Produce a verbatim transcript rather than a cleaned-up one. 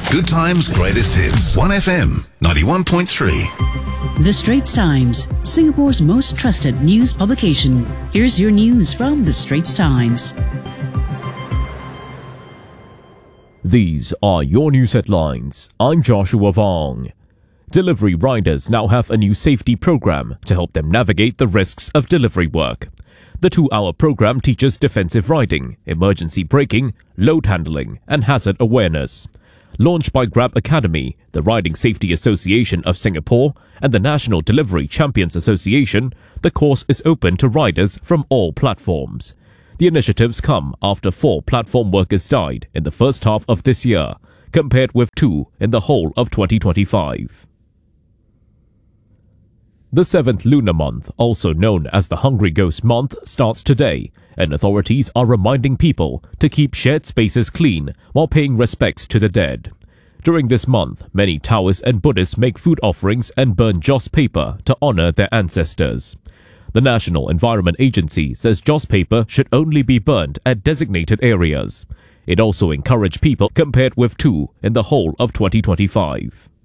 Good Times Greatest Hits. one F M ninety-one point three. The Straits Times, Singapore's most trusted news publication. Here's your news from The Straits Times. These are your news headlines. I'm Joshua Vong. Delivery riders now have a new safety program to help them navigate the risks of delivery work. The two-hour program teaches defensive riding, emergency braking, load handling, and hazard awareness. Launched by Grab Academy, the Riding Safety Association of Singapore, and the National Delivery Champions Association, the course is open to riders from all platforms. The initiatives come after four platform workers died in the first half of this year, compared with two in the whole of twenty twenty-five. The seventh lunar month, also known as the Hungry Ghost Month, starts today, and authorities are reminding people to keep shared spaces clean while paying respects to the dead. During this month, many Taoists and Buddhists make food offerings and burn joss paper to honor their ancestors. The National Environment Agency says joss paper should only be burnt at designated areas. It also encouraged people compared with two in the whole of twenty twenty-five.